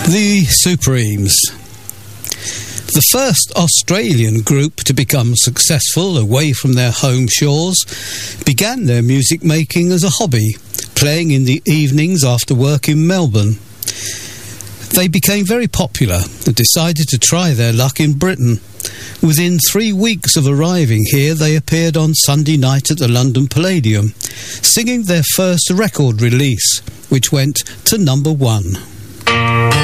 The Supremes. The first Australian group to become successful away from their home shores began their music making as a hobby, playing in the evenings after work in Melbourne. They became very popular and decided to try their luck in Britain. Within 3 weeks of arriving here, they appeared on Sunday night at the London Palladium, singing their first record release, which went to number 1.